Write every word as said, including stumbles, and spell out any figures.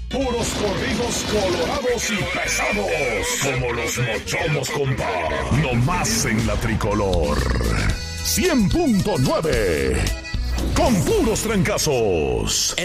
Puros corridos colorados y pesados, como los mochomos, compa. No más en la tricolor. cien punto nueve. Con puros trancazos.